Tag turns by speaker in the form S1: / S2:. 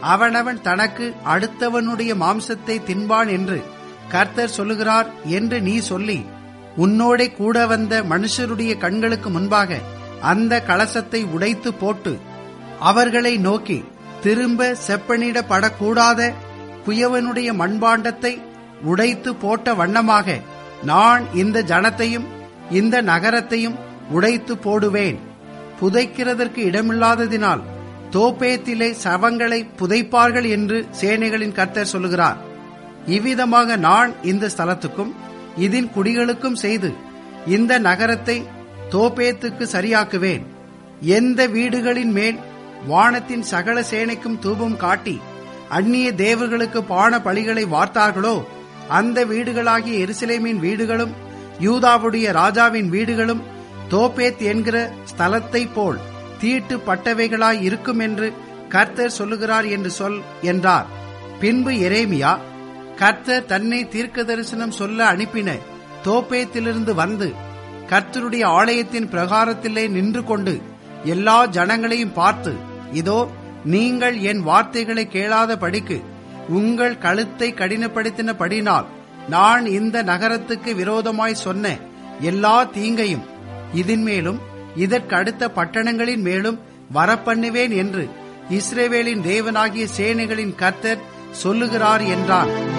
S1: அவனவன் தனக்கு அடுத்தவனுடைய மாம்சத்தை தின்பான் என்று கர்த்தர் சொல்லுகிறார் என்று நீ சொல்லி, உன்னோடே கூட வந்த மனுஷருடைய கண்களுக்கு முன்பாக அந்த கலசத்தை உடைத்து போட்டு அவர்களை நோக்கி, திரும்ப செப்பனிடப்படக்கூடாத குயவனுடைய மண்பாண்டத்தை உடைத்து போட்ட வண்ணமாக நான் இந்த ஜனத்தையும் இந்த நகரத்தையும் உடைத்து போடுவேன். புதைக்கிறதற்கு இடமில்லாததினால் தோப்பேத்திலே சவங்களை புதைப்பார்கள் என்று சேனைகளின் கர்த்தர் சொல்லுகிறார். இவ்விதமாக நான் இந்த ஸ்தலத்துக்கும் இதன் குடிகளுக்கும் செய்து இந்த நகரத்தை தோப்பேத்துக்கு சரியாக்குவேன். எந்த வீடுகளின் மேல் வானத்தின் சகல சேனைக்கும் தூபம் காட்டி அந்நிய தேவர்களுக்கு பான பலிகளை வார்த்தார்களோ, அந்த வீடுகளாகிய எருசலேமின் வீடுகளும் யூதாவுடைய ராஜாவின் வீடுகளும் தோப்பேத் என்கிற ஸ்தலத்தை போல் தீட்டுப்பட்டவைகளாய் இருக்கும் என்று கர்த்தர் சொல்லுகிறார் என்று சொல் என்றார். பின்பு எரேமியா கர்த்தர் தன்னை தீர்க்க தரிசனம் சொல்ல அனுப்பின தோப்பேத்திலிருந்து வந்து கர்த்தருடைய ஆலயத்தின் பிரகாரத்திலே நின்று கொண்டு எல்லா ஜனங்களையும் பார்த்து, இதோ நீங்கள் என் வார்த்தைகளை கேளாத படிக்கு உங்கள் கழுத்தை கடினப்படுத்தினபடினால் நான் இந்த நகரத்துக்கு விரோதமாய் சொன்ன எல்லா தீங்கையும் இதன் மேலும் இதற்கடுத்த பட்டணங்களின் மேலும் வரப்பண்ணுவேன் என்று இஸ்ரவேலின் தேவனாகிய சேனைகளின் கர்த்தர் சொல்லுகிறார் என்றான்.